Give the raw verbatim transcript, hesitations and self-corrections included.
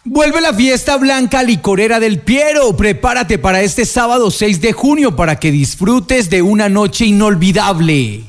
Vuelve la fiesta blanca licorera del Piero. Prepárate para este sábado seis de junio para que disfrutes de una noche inolvidable.